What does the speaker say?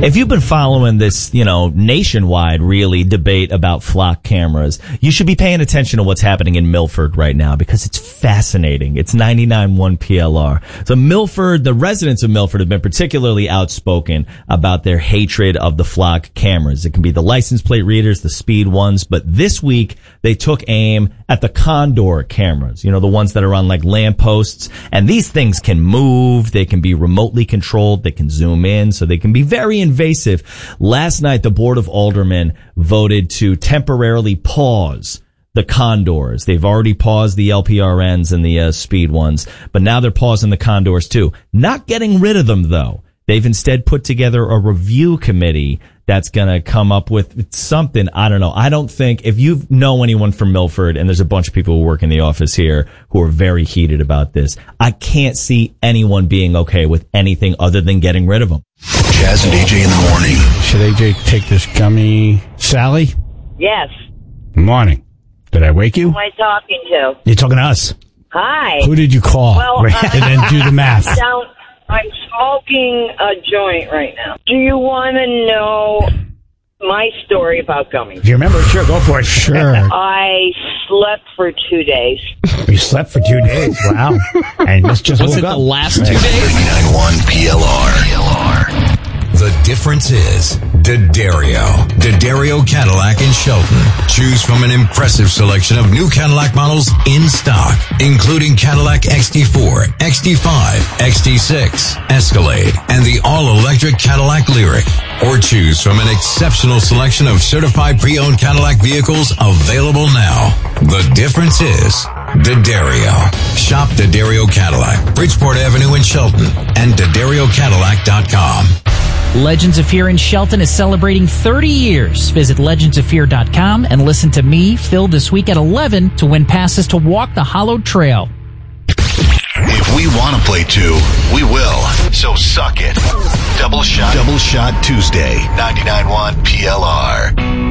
If you've been following this, nationwide really debate about flock cameras, you should be paying attention to what's happening in Milford right now because it's fascinating. It's 99.1 PLR. So Milford, the residents of Milford have been particularly outspoken about their hatred of the flock cameras. It can be the license plate readers, the speed ones, but this week they took aim at the Condor cameras, the ones that are on like lampposts. And these things can move, they can be remotely controlled, they can zoom in, so they can be very invasive. Last night, the Board of Aldermen voted to temporarily pause the Condors. They've already paused the LPRNs and the speed ones, but now they're pausing the Condors too. Not getting rid of them though. They've instead put together a review committee that's going to come up with something. I don't know. I don't think if you know anyone from Milford, and there's a bunch of people who work in the office here who are very heated about this, I can't see anyone being okay with anything other than getting rid of them. Jazz and AJ in the morning. Should AJ take this gummy? Sally? Yes. Good morning. Did I wake you? Who am I talking to? You're talking to us. Hi. Who did you call? Well, and then do the math. I'm smoking a joint right now. Do you want to know my story about gummies? Do you remember? Sure, go for it. Sure. I slept for 2 days. You slept for 2 days? Wow. And this just was woke it up. the last 2 days? 99.1 PLR. The difference is D'Addario Cadillac in Shelton. Choose from an impressive selection of new Cadillac models in stock, including Cadillac XT4, XT5, XT6, Escalade, and the all-electric Cadillac Lyriq. Or choose from an exceptional selection of certified pre-owned Cadillac vehicles available now. The difference is D'Addario. Shop D'Addario Cadillac, Bridgeport Avenue in Shelton, and D'AddarioCadillac.com. Legends of Fear in Shelton is celebrating 30 years. Visit legendsofear.com and listen to me, Phil, this week at 11 to win passes to walk the Hollowed Trail. If we want to play too, we will. So suck it. Double Shot Tuesday, 99.1 PLR.